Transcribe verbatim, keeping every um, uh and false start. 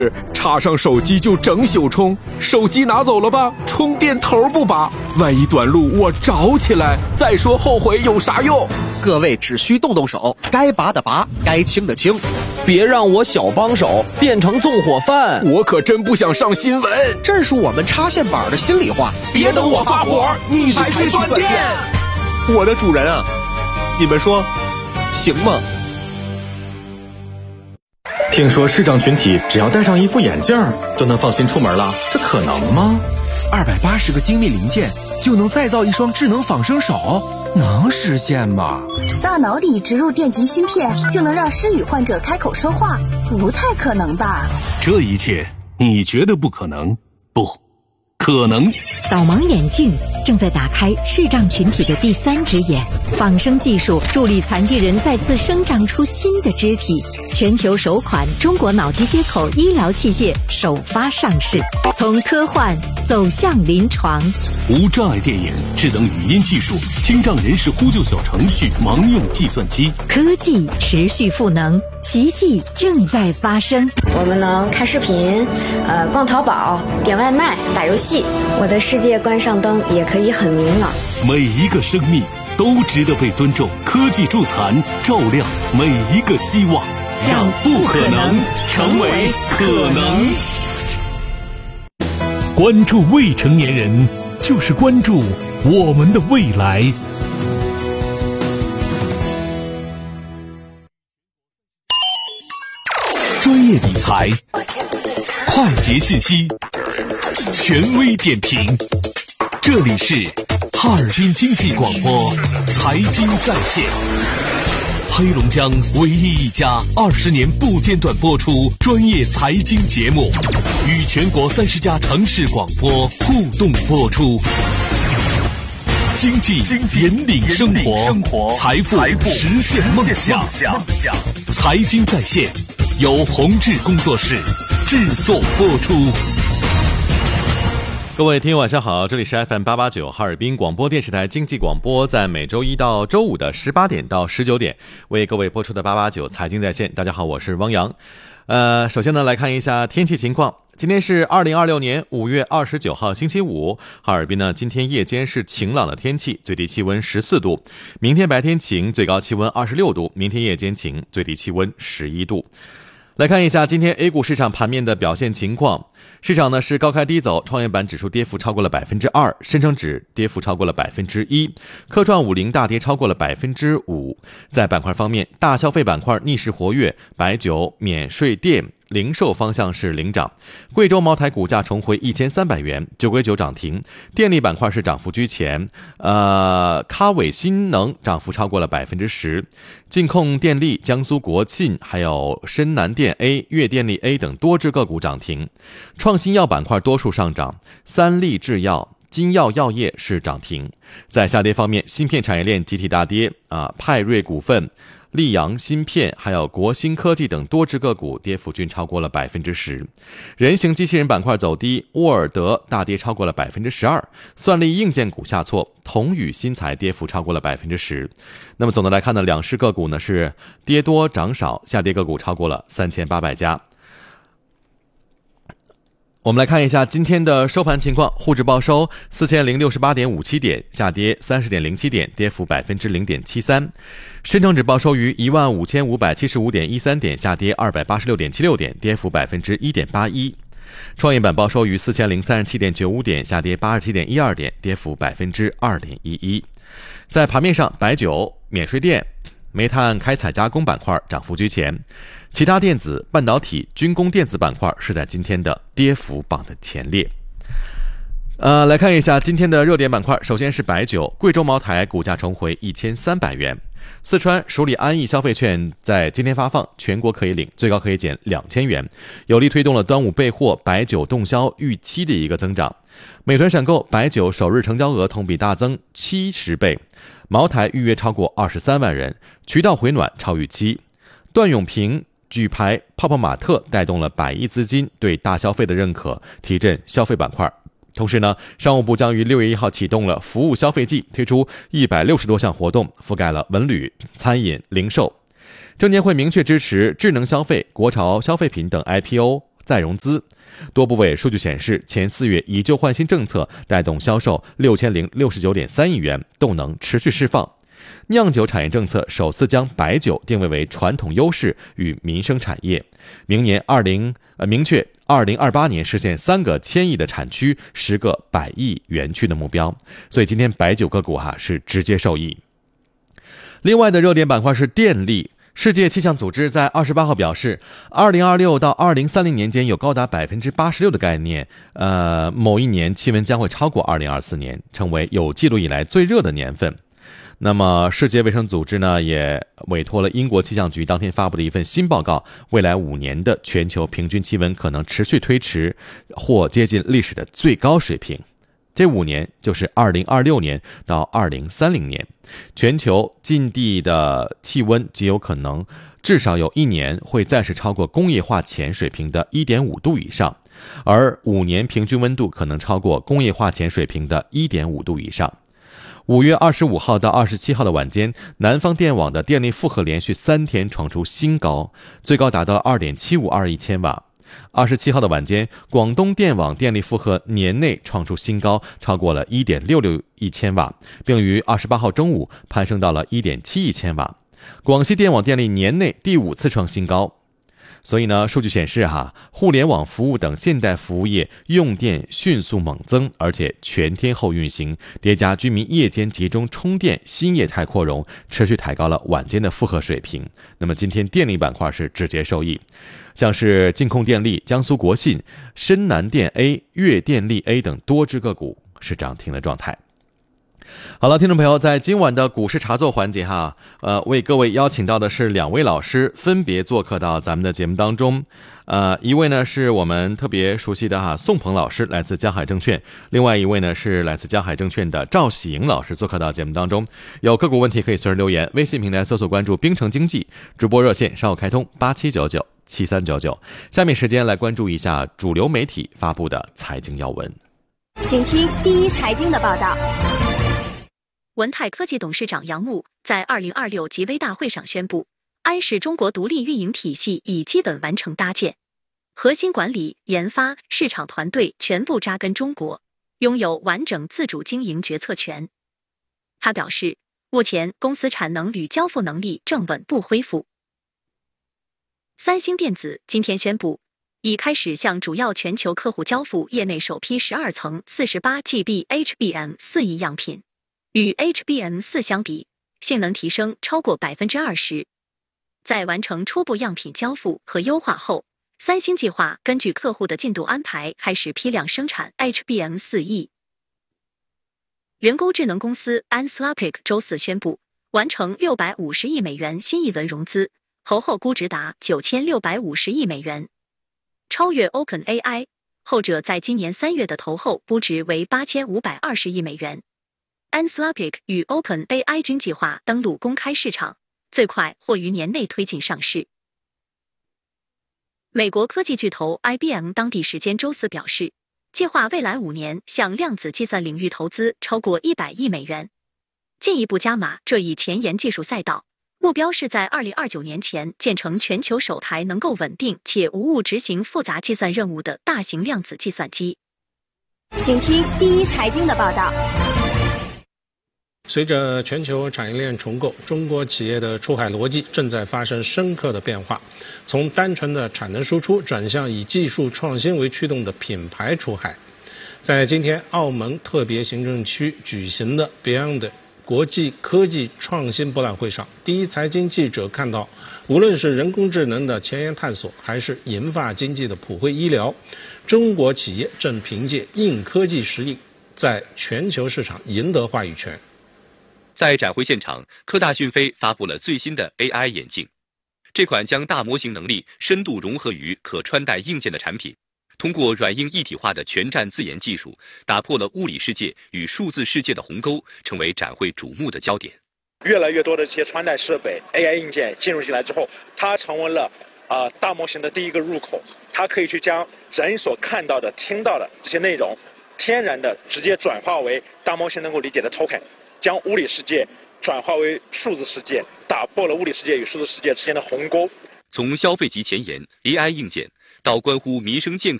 插上手机就整宿充，手机拿走了吧，充电头不拔，万一短路我找起来，再说后悔有啥用？ 各位只需动动手，该拔的拔，该清的清。 别让我小帮手变成纵火犯， 我可真不想上新闻。 这是我们插线板的心里话。 别等我发火，你才去断电。 我的主人啊，你们说行吗？ 听说视障群体只要戴上一副眼镜就能放心出门了，这可能吗？ 二百八十个精密零件就能再造一双智能仿生手，能实现吗？ 大脑里植入电极芯片就能让失语患者开口说话，不太可能吧？ 这一切你觉得不可能？不可能。 导盲眼镜正在打开视障群体的第三只眼，仿生技术助力残疾人再次生长出新的肢体。全球首款中国脑机接口医疗器械首发上市，从科幻走向临床。 无障碍电影、智能语音技术、听障人士呼救小程序、盲用计算机， 科技持续赋能，奇迹正在发生。 我们能看视频，呃，逛淘宝、点外卖、打游戏。我的世界关上灯也可以很明朗。 每一个生命都值得被尊重。科技助残，照亮每一个希望，让不可能成为可能。关注未成年人，就是关注我们的未来。专业理财，快捷信息，权威点评，这里是哈尔滨经济广播财经在线，黑龙江唯一一家二十年不间断播出专业财经节目，与全国三十家城市广播互动播出。经济引领生活，财富实现梦想。财经在线由宏志工作室制作播出。 各位听友晚上好，这里是 F M 八八九哈尔滨广播电视台经济广播，在每周一到周五的十八点到十九点为各位播出的八八九财经在线。大家好，我是汪洋。呃，首先呢，来看一下天气情况。今天是二零二六年五月二十九号星期五，哈尔滨呢今天夜间是晴朗的天气，最低气温十四度。明天白天晴，最高气温二十六度，明天夜间晴，最低气温十一度。来看一下今天 A 股市场盘面的表现情况。市场呢是高开低走，创业板指数跌幅超过了百分之二，深成指跌幅超过了百分之一，科创五零大跌超过了百分之五。在板块方面，大消费板块逆势活跃，白酒、免税店、零售方向是领涨。贵州茅台股价重回一千三百元，酒鬼酒涨停。电力板块是涨幅居前，呃，咖伟新能涨幅超过了百分之十。晋控电力、江苏国信、还有深南电 A、粤电力 A 等多只个股涨停。创新药板块多数上涨，三力制药、金药药业是涨停。在下跌方面，芯片产业链集体大跌啊，派瑞股份、溧阳芯片还有国新科技等多只个股跌幅均超过了百分之十。人形机器人板块走低，沃尔德大跌超过了百分之十二，算力硬件股下挫，同宇新材跌幅超过了百分之十。那么总的来看呢，两市个股呢是跌多涨少，下跌个股超过了三千八百家。我们来看一下今天的收盘情况，沪指报收四千零六十八点五七点，下跌三十点零七点，跌幅百分之零点七三。深成指报收于一万五千五百七十五点一三点，下跌二百八十六点七六点，跌幅百分之一点八一。创业板报收于四千零三十七点九五点，下跌八十七点一二点，跌幅百分之二点一一。在盘面上，白酒、免税店、煤炭开采加工板块涨幅居前，其他电子、半导体、军工电子板块是在今天的跌幅榜的前列。呃，来看一下今天的热点板块，首先是白酒，贵州茅台股价重回一千三百元。四川蜀里安逸消费券在今天发放，全国可以领，最高可以减两千元，有力推动了端午备货白酒动销预期的一个增长。美团闪购白酒首日成交额同比大增七十倍，茅台预约超过二十三万人，渠道回暖超预期。段永平举牌泡泡玛特带动了百亿资金对大消费的认可，提振消费板块。同时呢，商务部将于六月一号启动了服务消费季，推出一百六十多项活动，覆盖了文旅、餐饮、零售。证监会明确支持智能消费、国潮消费品等 I P O 再融资。多部委数据显示，前四月以旧换新政策带动销售六千零六十九点三亿元，动能持续释放。酿酒产业政策首次将白酒定位为传统优势与民生产业，明年二零呃明确二零二八年实现三个千亿的产区、十个百亿园区的目标。所以今天白酒个股哈、啊、是直接受益。另外的热点板块是电力。世界气象组织在二十八号表示，二零二六到二零三零年间有高达百分之八十六的概念，呃，某一年气温将会超过二零二四年，成为有记录以来最热的年份。那么，世界卫生组织呢也委托了英国气象局当天发布的一份新报告，未来五年的全球平均气温可能持续推迟，或接近历史的最高水平。这五年就是二零二六年到二零三零年，全球近地的气温极有可能至少有一年会暂时超过工业化前水平的 一点五度以上，而五年平均温度可能超过工业化前水平的 一点五度以上。五月二十五号到二十七号的晚间，南方电网的电力负荷连续三天创出新高，最高达到 二点七五二亿千瓦。二十七号的晚间，广东电网电力负荷年内创出新高，超过了 一点六六亿千瓦，并于二十八号中午攀升到了 一点七亿千瓦。广西电网电力年内第五次创新高。所以呢，数据显示哈，互联网服务等现代服务业用电迅速猛增，而且全天候运行，叠加居民夜间集中充电新业态扩容，持续抬高了晚间的负荷水平。那么今天电力板块是直接受益，像是金控电力、江苏国信、深南电 A、粤电力 A 等多只个股是涨停的状态。好了，听众朋友，在今晚的股市茶座环节哈，呃，为各位邀请到的是两位老师，分别做客到咱们的节目当中。呃，一位呢是我们特别熟悉的哈宋鹏老师，来自江海证券；另外一位呢是来自江海证券的赵喜莹老师，做客到节目当中。有个股问题可以随时留言，微信平台搜索关注冰城经济，直播热线稍后开通八七九九七三九九。下面时间来关注一下主流媒体发布的财经要闻， 请听第一财经的报道。 文泰科技董事长杨牧在二零二六集微大会上宣布，安视中国独立运营体系已基本完成搭建，核心管理、研发、市场团队全部扎根中国，拥有完整自主经营决策权。他表示，目前公司产能与交付能力正稳步恢复。三星电子今天宣布，已开始向主要全球客户交付业内首批十二层 四十八 G B H B M 四 亿样品。与 H B M 四 相比，性能提升超过 百分之二十。 在完成初步样品交付和优化后，三星计划根据客户的进度安排开始批量生产 H B M 四 亿。人工智能公司 Anthropic 周四宣布完成六百五十亿美元新一轮融资，投后估值达九千六百五十亿美元，超越 OpenAI， 后者在今年三月的投后估值为八千五百二十亿美元。Anthropic 与 OpenAI 均计划登陆公开市场，最快或于年内推进上市。美国科技巨头 I B M 当地时间周四表示，计划未来五年向量子计算领域投资超过一百亿美元，进一步加码这一前沿技术赛道，目标是在二零二九年前建成全球首台能够稳定且无误执行复杂计算任务的大型量子计算机。 请听第一财经的报道。 随着全球产业链重构，中国企业的出海逻辑正在发生深刻的变化，从单纯的产能输出转向以技术创新为驱动的品牌出海。在今天澳门特别行政区举行的 Beyond 国际科技创新博览会上，第一财经记者看到，无论是人工智能的前沿探索，还是研发经济的普惠医疗，中国企业正凭借硬科技实力在全球市场赢得话语权。 在展会现场，科大讯飞发布了最新的 A I 眼镜。这款将大模型能力深度融合于可穿戴硬件的产品，通过软硬一体化的全站自研技术，打破了物理世界与数字世界的鸿沟，成为展会瞩目的焦点。 越来越多的这些穿戴设备 A I 硬件进入进来之后，它成为了啊、呃、大模型的第一个入口。它可以去将人所看到的、听到的这些内容，天然的直接转化为大模型能够理解的 token。将物理世界转化为数字世界，打破了物理世界与数字世界之间的鸿沟。 从消费级前沿 A I 硬件到关乎民生健康。